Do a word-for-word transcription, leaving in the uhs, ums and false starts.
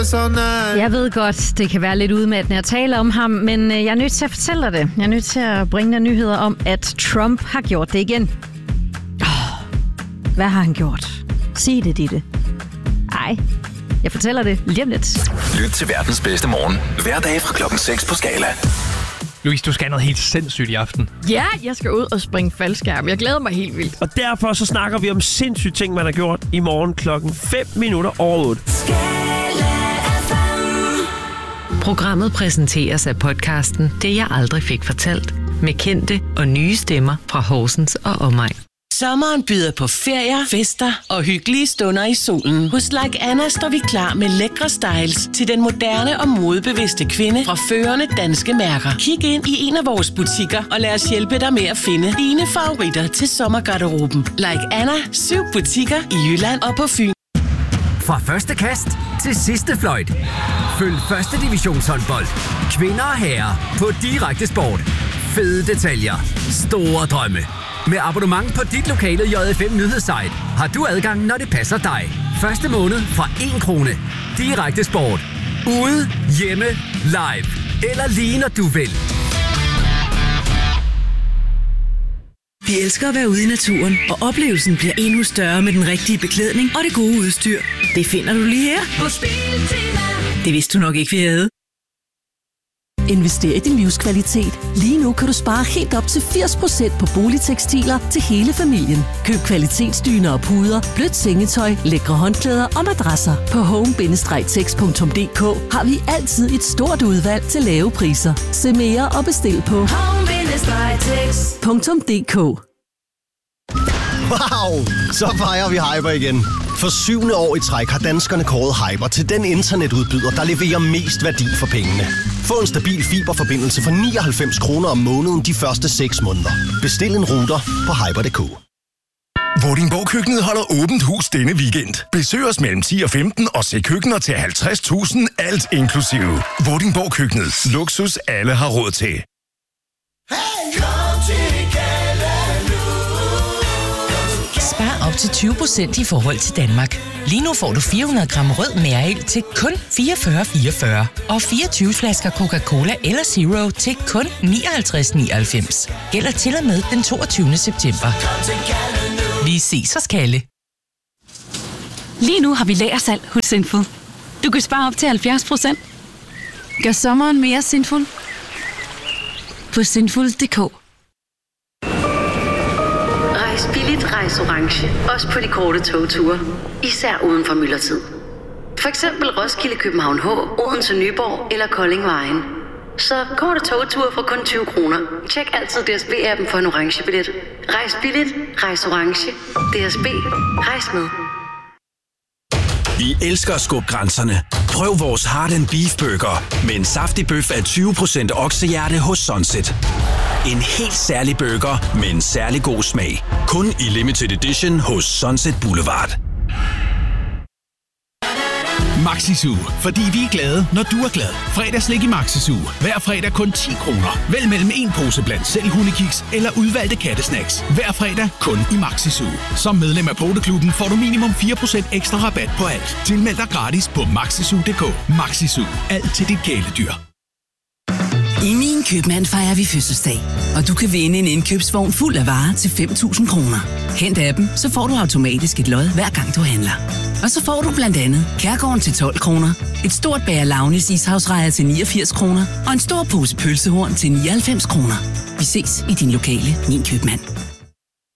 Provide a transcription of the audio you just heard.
feels so nice. Jeg ved godt, det kan være lidt udmattende at tale om ham, men jeg er nødt til at fortælle dig det. Jeg er nødt til at bringe dig nyheder om, at Trump har gjort det igen. Oh, hvad har han gjort? Sig det, Ditte. Ej, jeg fortæller det lige om lidt. Lyt til verdens bedste morgen. Hver dag fra klokken seks på Skala. Louise, du skal noget helt sindssygt i aften. Ja, jeg skal ud og springe faldskærm. Jeg glæder mig helt vildt. Og derfor så snakker vi om sindssyge ting, man har gjort i morgen klokken fem minutter over otte. Programmet præsenteres af podcasten Det jeg aldrig fik fortalt. Med kendte og nye stemmer fra Horsens og omegn. Sommeren byder på ferier, fester og hyggelige stunder i solen. Hos Like Anna står vi klar med lækre styles til den moderne og modebevidste kvinde fra førende danske mærker. Kig ind i en af vores butikker og lad os hjælpe dig med at finde dine favoritter til sommergarderoben. Like Anna, syv butikker i Jylland og på Fyn. Fra første kast til sidste fløjt. Følg første divisionshåndbold. Kvinder og herrer på Direkte Sport. Fede detaljer. Store drømme. Med abonnement på dit lokale J F M nyhedssite har du adgang, når det passer dig. Første måned fra en krone. Direkte Sport. Ude, hjemme, live. Eller lige når du vil. Vi elsker at være ude i naturen, og oplevelsen bliver endnu større med den rigtige beklædning og det gode udstyr. Det finder du lige her på Biltema. Det vidste du nok ikke, vi havde. Invester i din livskvalitet. Lige nu kan du spare helt op til firs procent på boligtekstiler til hele familien. Køb kvalitetsdyner og puder, blødt sengetøj, lækre håndklæder og madrasser. På home bindestreg tex punktum d k har vi altid et stort udvalg til lave priser. Se mere og bestil på home bindestreg tex punktum d k. Wow! Så fejrer vi Hyper igen. For syvende år i træk har danskerne kåret Hyper til den internetudbyder, der leverer mest værdi for pengene. Få en stabil fiberforbindelse for nioghalvfems kroner om måneden de første seks måneder. Bestil en router på hyper punktum d k. Vordingborg-køkkenet holder åbent hus denne weekend. Besøg os mellem ti og femten og se køkkener til halvtreds tusind, alt inklusive. Vordingborg-køkkenet. Luksus alle har råd til. Spar op til tyve procent i forhold til Danmark. Lige nu får du fire hundrede gram rød mærel til kun fireogfyrre fireogfyrre og fireogtyve flasker Coca-Cola eller Zero til kun nioghalvtreds nioghalvfems. Gælder til og med den toogtyvende september. Vi ses hos Kalle. Lige nu har vi lagersalg hos Sinful. Du kan spare op til halvfjerds procent. Gør sommeren mere sinful på sinful punktum d k. Rejs billigt, rejs orange. Også på de korte togture. Især uden for myldretid. For eksempel Roskilde, København H, Odense, Nyborg eller Kolding Vejen. Så korte togture for kun tyve kroner. Tjek altid D S B-appen for en orange billet. Rejs billigt, rejs orange. D S B. Rejs med. Vi elsker at skubbe grænserne. Prøv vores Heart and Beef Burger med en saftig bøf af tyve procent oksehjerte hos Sunset. En helt særlig burger med en særlig god smag. Kun i limited edition hos Sunset Boulevard. Maxi-Zoo, fordi vi er glade, når du er glad. Fredagslik i Maxi-Zoo. Hver fredag kun ti kroner. Vælg mellem en pose blandt selv hundekiks eller udvalgte kattesnacks. Hver fredag kun i Maxi-Zoo. Som medlem af Poteklubben får du minimum fire procent ekstra rabat på alt. Tilmeld dig gratis på maxi punktum d k. Maxi-Zoo. Alt til dit kæledyr. I Min Købmand fejrer vi fødselsdag, og du kan vinde en indkøbsvogn fuld af varer til fem tusind kroner. Hent appen, så får du automatisk et lod hver gang du handler. Og så får du blandt andet Kærgården til tolv kroner, et stort bager Launis ishavsrejer til niogfirs kroner og en stor pose pølsehorn til nioghalvfems kroner. Vi ses i din lokale Min Købmand.